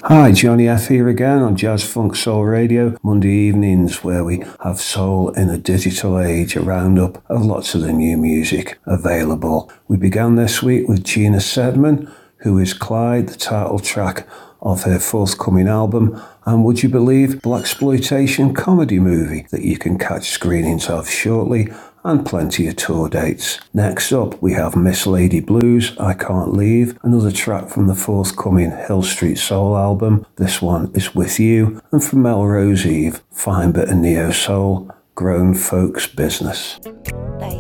Hi, Johnny F here again on Jazz Funk Soul Radio, Monday evenings, where we have soul in a digital age, a roundup of lots of the new music available. We began this week with Gina Sedman, who is Clyde, the title track of her forthcoming album, and would you believe, blaxploitation comedy movie that you can catch screenings of shortly, and plenty of tour dates. Next up, we have Miss Lady Blues, I Can't Leave, another track from the forthcoming Hill Street Soul album. This one is With You, and from Melrose Eve, fine bit of neo soul, grown folks business.